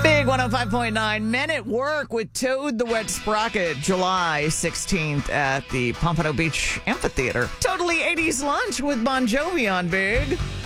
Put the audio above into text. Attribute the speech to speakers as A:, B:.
A: Big 105.9 Men at Work with Toad the Wet Sprocket, July 16th at the Pompano Beach Amphitheater. Totally 80s lunch with Bon Jovi on Big.